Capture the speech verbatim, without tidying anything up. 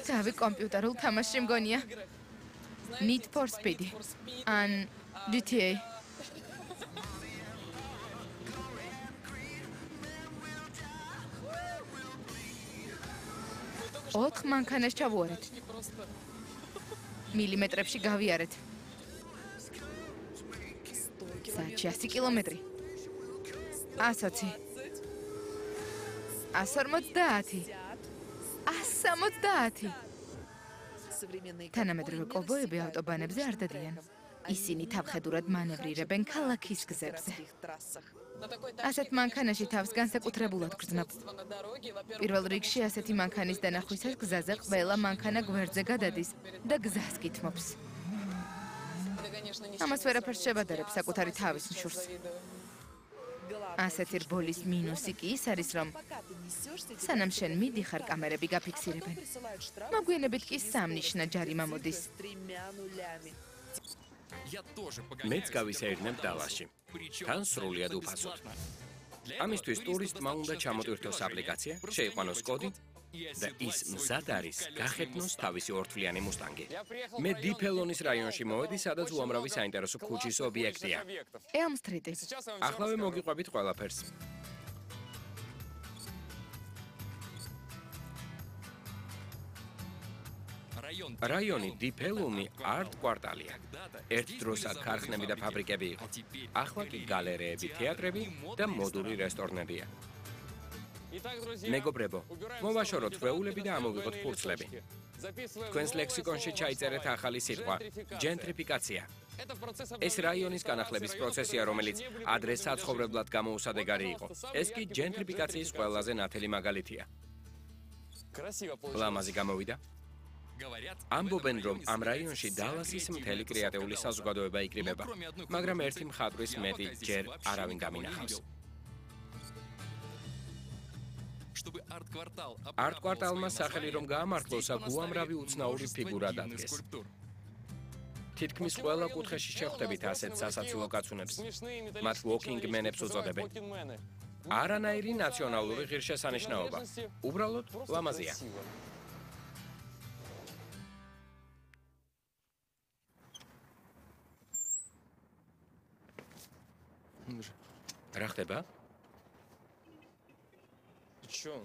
თავი კომპიუტერულ თამაშში მგონია. Need for Speed ან ჯი თი ეი. ოთხ მანქანას ჩავუარეთ. მილიმეტრებში გავიარეთ. საათში ასი კილომეტრი. ასოცი. ასს ორმოცდაათი. ასს სამოცდაათი. თანამედროვე კოვბოები ავტობანებზე არ დადიან. ისინი თავხედურად მანევრირებენ ქალაქის გზებზე. ასეთ მანქანაში თავს განსაკუთრებულად გრძნობ. პირველ რიგში ასეთი მანქანის დანახვისას გზაზე ყველა მანქანა გვერდზე გადადის და გზას გითმობს. ამას ვერაფერს შევადარებ საკუთარი თავის მშურს. ასეთი რბოლის მინუსი კი ის არის, რომ სანამ შენ მიდიხარ, კამერები გაფიქსირებენ. მოგვიანებით კი სამნიშნა ჯარიმა მოდის. მეც გავისეირნებ დალაში. თან სრულიად უფასოდ. ამისთვის ტურისტმა უნდა ჩამოტვირთოს აპლიკაცია, შეიყვანოს კოდი და ის მზად არის გახეთნოს თავისი ორთვლიანი მუსტანგი. მე დიფელონის რაიონში მოვედი, სადაც უამრავი საინტერესო ქუჩის ობიექტია. ელმ სტრიტი. ახლავე მოგიყვებით ყველაფერს. რაიონი დიფელუნი არტ კვარტალია. ერთ დროს აქ ქარხნები და ფაბრიკები იყო. ახლა კი გალერეები, თეატრები და მოდური რესტორნებია. მეგობრებო, მოვაშოროთ ხვეულები და ამოვიღოთ ფურცლები. თქვენს ლექსიკონში ჩაიწერეთ ახალი სიტყვა ჯენტრიფიკაცია. ეს რაიონის განახლების პროცესია, რომელიც ადრე საცხოვრებლად გამოუსადეგარი იყო. ეს კი ჯენტრიფიკაციის ყველაზე ნათელი მაგალითია. ლამაზი გამოვიდა. ამბობენ, რომ ამ რაიონში დალასის მთელი კრეატიული საზოგადოება იკრიბება, მაგრამ ერთი მხატვრის მეტი ჯერ არავინ გამინახავს. არტ კვარტალმა სახელი რომ გაამართლოს, აქ უამრავი უცნაური ფიგურა დადგეს. თითქმის ყველა კუთხეში შეხვდებით ასეთ სასაცილო კაცუნებს. მათ walking men-ებს უწოდებენ. არანაირი ნაციონალური ღირსშესანიშნაობა. უბრალოდ ლამაზია. რა ხდება?